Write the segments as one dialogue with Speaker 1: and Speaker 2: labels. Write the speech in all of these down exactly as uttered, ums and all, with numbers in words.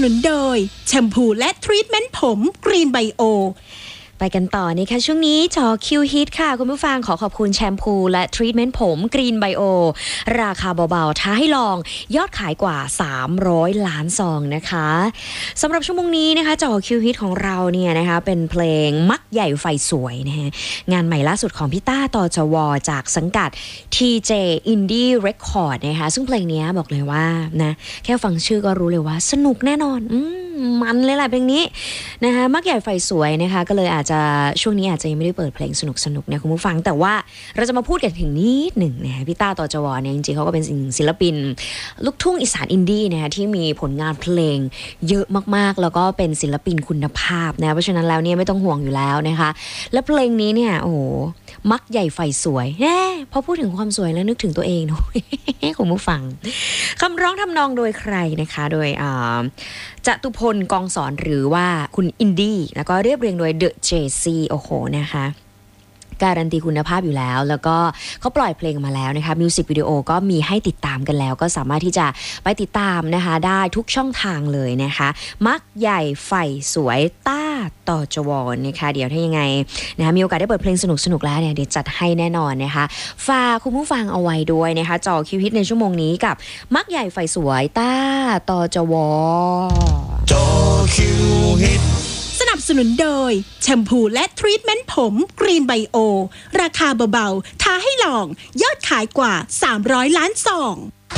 Speaker 1: นุนโดยแชมพูและทรีทเมนต์ผมกรีนไบโอ
Speaker 2: ไปกันต่อนะคะช่วงนี้จอคิวฮิตค่ะคุณผู้ฟังขอขอบคุณแชมพูและทรีทเมนต์ผมกรีนไบโอราคาเบาๆท้าให้ลองยอดขายกว่าสามร้อยล้านซองนะคะสำหรับชั่วโมงนี้นะคะจอคิวฮิตของเราเนี่ยนะคะเป็นเพลงมักใหญ่ไฟสวยนะฮะงานใหม่ล่าสุดของพี่ต้าตจวจากสังกัด ที เจ Indie Record นะคะซึ่งเพลงนี้บอกเลยว่านะแค่ฟังชื่อก็รู้เลยว่าสนุกแน่นอนอืมมันเลยแหละเพลงนี้นะคะมักใหญ่ไฟสวยนะคะก็เลยอาจจะช่วงนี้อาจจะยังไม่ได้เปิดเพลงสนุกๆนะคุณผู้ฟังแต่ว่าเราจะมาพูดกันถึงนิดหนึ่งนะพี่ต้าตจวเนี่ยจริงๆเขาก็เป็นศิลปินลูกทุ่งอีสานอินดี้นะคะที่มีผลงานเพลงเยอะมากๆแล้วก็เป็นศิลปินคุณภาพนะเพราะฉะนั้นแล้วเนี่ยไม่ต้องห่วงอยู่แล้วนะคะและเพลงนี้เนี่ยโอ้โหมักใหญ่ไฟสวยแน่พอพูดถึงความสวยแล้วนึกถึงตัวเองเนาะคุณผู้ฟังคำร้องทำนองโดยใครนะคะโดยจตุพลกองสอนหรือว่าคุณอินดี้แล้วก็เรียบเรียงโดยเดอะเจซีโอ้โหนะคะการันตีคุณภาพอยู่แล้วแล้วก็เขาปล่อยเพลงมาแล้วนะคะมิวสิกวิดีโอก็มีให้ติดตามกันแล้วก็สามารถที่จะไปติดตามนะคะได้ทุกช่องทางเลยนะคะมักใหญ่ไฟสวยต้าตจวนะคะเดี๋ยวถ้ายังไงนะคะมีโอกาสได้เปิดเพลงสนุกๆแล้วเนี่ยเดี๋ยวจัดให้แน่นอนนะคะฝากคุณผู้ฟังเอาไว้ด้วยนะคะจอคิวฮิตในชั่วโมงนี้กับมักใหญ่ไฟสวยต้าตจว
Speaker 3: จอคิวฮิต
Speaker 1: สนับสนุนโดยแชมพูและทรีทเมนต์ผมกรีนไบโอราคาเบาๆท้าให้ลองยอดขายกว่าสามร้อยล้านซอง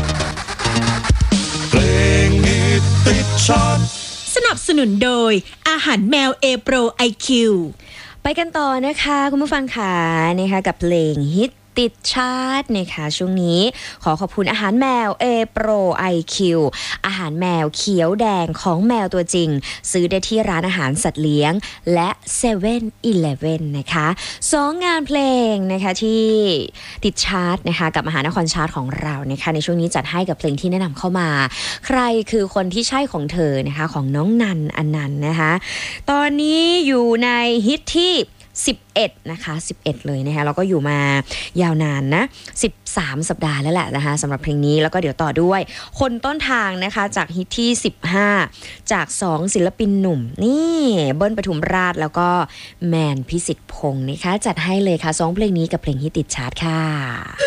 Speaker 3: เพลงฮิตติดชาร์ต
Speaker 1: สนับสนุนโดยอาหารแมวเอโปร ไอ คิว
Speaker 2: ไปกันต่อนะคะคุณผู้ฟังค่ะนะคะกับเพลงฮิตติดชาร์ตนะคะช่วงนี้ขอขอบคุณอาหารแมว A Pro ไอ คิว อาหารแมวเขียวแดงของแมวตัวจริงซื้อได้ที่ร้านอาหารสัตว์เลี้ยงและเซเว่นอีเลฟเว่นนะคะสองงานเพลงนะคะที่ติดชาร์ตนะคะกับมหานครชาร์ตของเรานะคะในช่วงนี้จัดให้กับเพลงที่แนะนำเข้ามาใครคือคนที่ใช่ของเธอนะคะของน้องนันอนันต์นะคะตอนนี้อยู่ในฮิตที่สิบเอ็ดนะคะสิบเอ็ดเลยนะคะแล้วก็อยู่มายาวนานนะสิบสามสัปดาห์แล้วแหละนะคะสำหรับเพลงนี้แล้วก็เดี๋ยวต่อด้วยคนต้นทางนะคะจากฮิตที่สิบห้าจากสองศิลปินหนุ่มนี่เบิ้ลปทุมราชแล้วก็แมนพิสิทธิ์พงษ์นะคะจัดให้เลยค่ะสองเพลงนี้กับเพลงฮิตติดชาร์ตค่ะ